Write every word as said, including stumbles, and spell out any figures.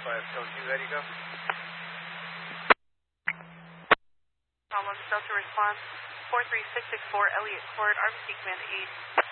five, Delta two, ready to go? Problem, Delta response, four three six six four, Elliott Court, Army Command eight.